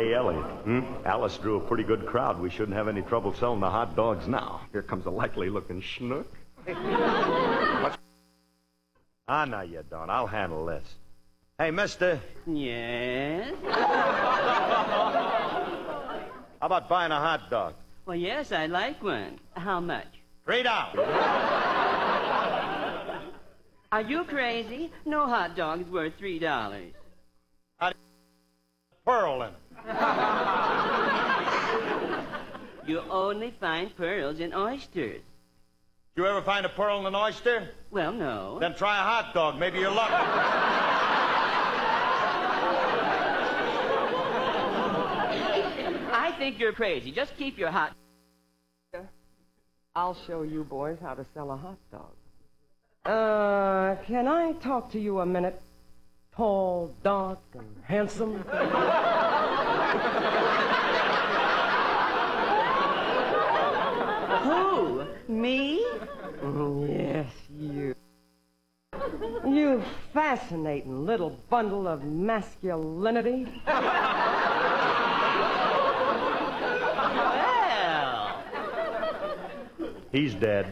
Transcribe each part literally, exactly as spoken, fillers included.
Hey, Elliot. Hmm? Alice drew a pretty good crowd. We shouldn't have any trouble selling the hot dogs now. Here comes a likely-looking schnook. What's... Ah, no, you don't. I'll handle this. Hey, mister. Yes? How about buying a hot dog? Well, yes, I'd like one. How much? Three dollars. Are you crazy? No hot dog's worth three dollars. Pearl in it. You only find pearls in oysters. Did you ever find a pearl in an oyster? Well, no. Then try a hot dog. Maybe you're lucky. I think you're crazy. Just keep your hot... I'll show you boys how to sell a hot dog. Uh, can I talk to you a minute? Tall, dark, and handsome. Who? Me? Yes, you. You fascinating little bundle of masculinity. Well. He's dead.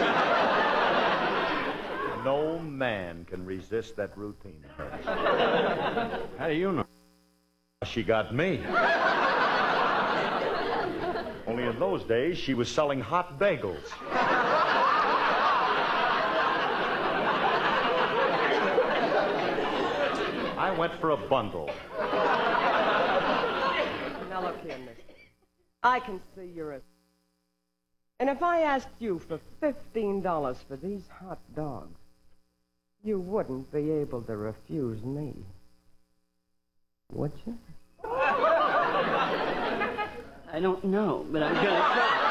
No man can resist that routine of hers. How do you know? She got me. Only in those days, she was selling hot bagels. I went for a bundle. Now look here, mister. I can see you're a... And if I asked you for fifteen dollars for these hot dogs, you wouldn't be able to refuse me. Would you? I don't know, but I'm gonna try.